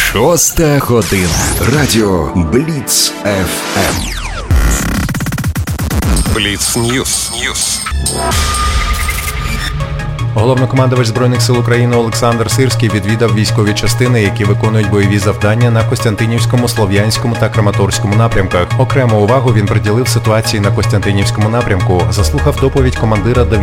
6 година. Радіо Бліц ФМ. Бліц Ньюс. Головнокомандувач Збройних сил України Олександр Сирський відвідав військові частини, які виконують бойові завдання на Костянтинівському, Слов'янському та Краматорському напрямках. Окрему увагу він приділив ситуації на Костянтинівському напрямку. Заслухав доповідь командира